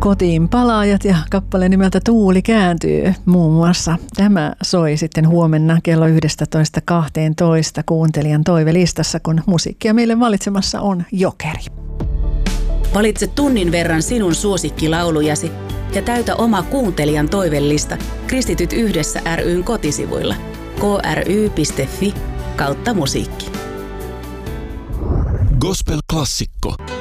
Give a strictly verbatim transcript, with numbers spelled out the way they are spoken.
Kotiin palaajat ja kappale nimeltä Tuuli kääntyy muun muassa. Tämä soi sitten huomenna kello yksitoista kaksitoista kuuntelijan toivelistassa, kun musiikkia meille valitsemassa on Jokeri. Valitse tunnin verran sinun suosikkilaulujasi ja täytä oma kuuntelijan toivellista Kristityt yhdessä ry:n kotisivuilla kry piste fi kautta musiikki. Gospel-klassikko.